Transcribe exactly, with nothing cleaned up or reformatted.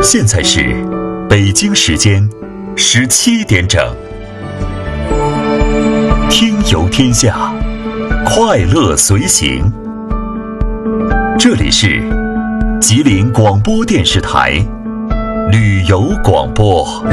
现在是北京时间十七点整。听游天下，快乐随行。这里是吉林广播电视台旅游广播。